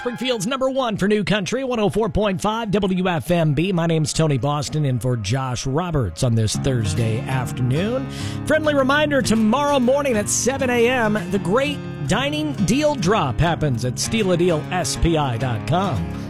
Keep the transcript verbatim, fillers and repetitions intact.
Springfield's number one for New Country, one oh four point five W F M B. My name's Tony Boston, in for Josh Roberts on this Thursday afternoon. Friendly reminder, tomorrow morning at seven a.m., the great dining deal drop happens at steal a deal S P I dot com.